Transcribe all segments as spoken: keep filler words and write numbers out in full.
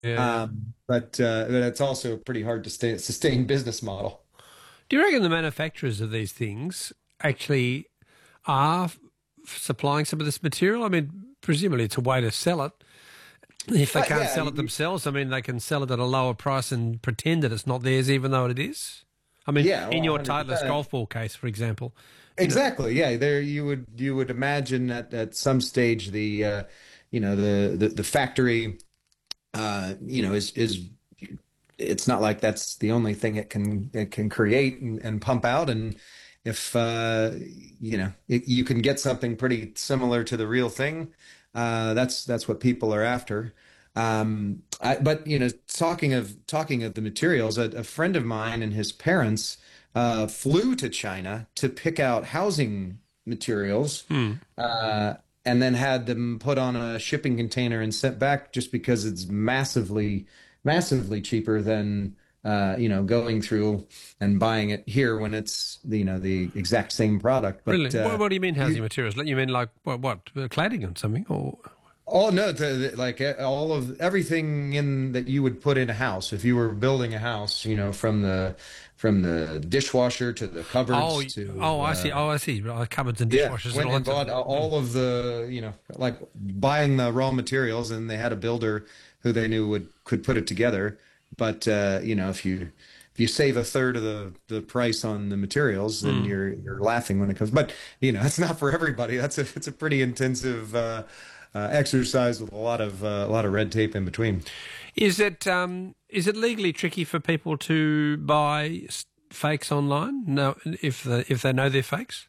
Yeah. Um, but uh, but it's also a pretty hard to stay, sustain business model. Do you reckon the manufacturers of these things actually are f- supplying some of this material? I mean, presumably it's a way to sell it. If they But can't yeah, sell it you, themselves, I mean, they can sell it at a lower price and pretend that it's not theirs, even though it is. I mean, yeah, in well, your Titleist one hundred percent. golf ball case, for example, you know, Exactly. Yeah, there you would you would imagine that at some stage the uh, you know the the, the factory uh, you know is is it's not like that's the only thing it can it can create and, and pump out. And if uh, you know it, you can get something pretty similar to the real thing, uh, that's that's what people are after. Um, I, but you know, talking of talking of the materials, a, a friend of mine and his parents uh, flew to China to pick out housing materials, hmm, uh, and then had them put on a shipping container and sent back just because it's massively, massively cheaper than uh, you know going through and buying it here when it's you know the exact same product. really. But What, uh, what do you mean housing you, materials? Like, you mean like what, what uh, cladding or something? Or Oh no, the, the- like uh, all of everything in that you would put in a house if you were building a house, you know, from the from the dishwasher to the oh, cupboards oh, to I see. uh Oh, I see. Right, cupboards and yeah, dishwashers and went all and that sort of bought thing. Hmm. all of the, you know, like buying the raw materials and they had a builder who they knew would could put it together. But uh, you know, if you if you save a third of the the price on the materials, then Hmm. you're you're laughing when it comes. But you know, it's not for everybody. That's a it's a pretty intensive uh, uh, exercise with a lot of uh, a lot of red tape in between. Is it um, is it legally tricky for people to buy s- fakes online? No, if the, if they know they're fakes.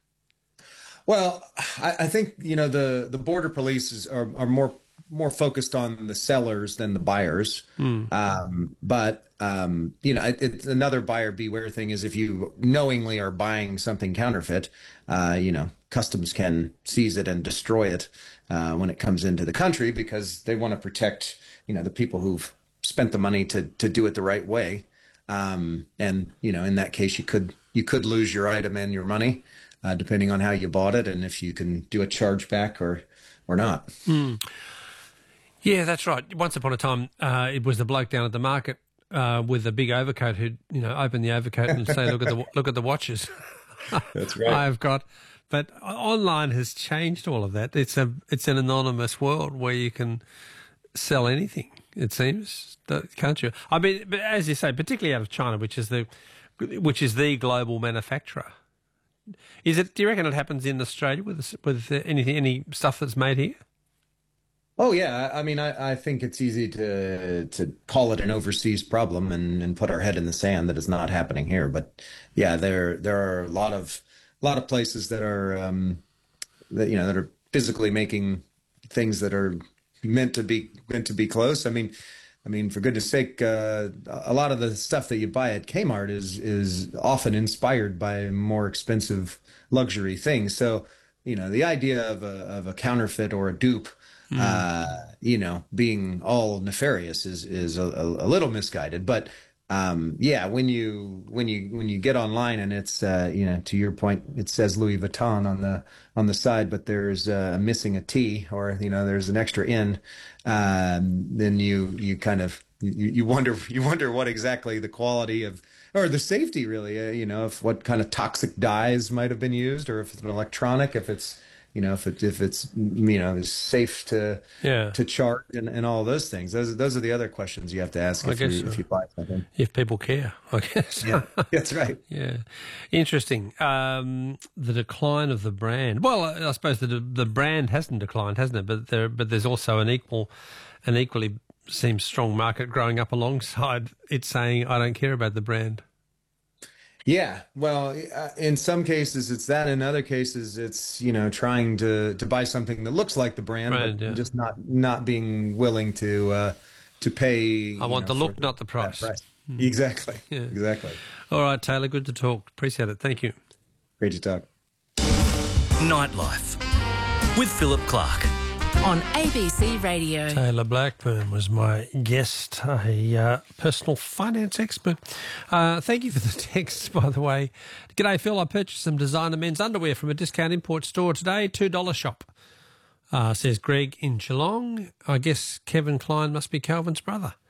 Well, I, I think you know the the border police is, are are more more focused on the sellers than the buyers. Hmm. Um, but um, you know, it, it's another buyer beware thing is if you knowingly are buying something counterfeit, uh, you know, customs can seize it and destroy it uh, when it comes into the country because they want to protect you know the people who've spent the money to to do it the right way. Um, and you know, in that case, you could you could lose your item and your money uh, depending on how you bought it and if you can do a chargeback or or not. Hmm. Yeah, that's right. Once upon a time, uh, it was the bloke down at the market uh, with the big overcoat who'd, you know, open the overcoat and say, "Look at the look at the watches That's right. I've got." But online has changed all of that. It's a it's an anonymous world where you can sell anything. It seems, can't you? I mean, but as you say, particularly out of China, which is the which is the global manufacturer. Is it? Do you reckon it happens in Australia with with anything, any stuff that's made here? Oh yeah, I mean, I, I think it's easy to to call it an overseas problem and, and put our head in the sand that it's not happening here. But yeah, there there are a lot of a lot of places that are um, that you know that are physically making things that are meant to be meant to be close. I mean, I mean, for goodness sake, uh, a lot of the stuff that you buy at Kmart is is often inspired by more expensive luxury things. So, you know, the idea of a of a counterfeit or a dupe, Mm. uh, you know, being all nefarious is is a, a little misguided. But um, yeah, when you when you when you get online and it's uh, you know, to your point, it says Louis Vuitton on the on the side, but there's uh, missing a T or you know, there's an extra N, um, then you you kind of you, you wonder you wonder what exactly the quality of or the safety really, uh, you know, if what kind of toxic dyes might have been used, or if it's an electronic, if it's you know, if it if it's you know is safe to Yeah, to charge and, and all those things. Those those are the other questions you have to ask I if guess you so. if you buy something. If people care, I guess. Yeah, that's right. Yeah, interesting. Um, the decline of the brand. Well, I I suppose the the brand hasn't declined, hasn't it? But there, but there's also an equal, an equally seems strong market growing up alongside it, saying, "I don't care about the brand." Yeah, well, uh, in some cases it's that. In other cases, it's you know trying to to buy something that looks like the brand, Brand, but yeah. just not not being willing to uh, to pay I you want know the for look, not the that price. price. Exactly, Yeah. exactly. All right, Taylor. Good to talk. Appreciate it. Thank you. Great to talk. Nightlife with Philip Clark. On A B C Radio. Taylor Blackburn was my guest, a uh, personal finance expert. Uh, thank you for the text, by the way. G'day, Phil. I purchased some designer men's underwear from a discount import store today, two dollar shop, uh, says Greg in Geelong. I guess Kevin Klein must be Calvin's brother.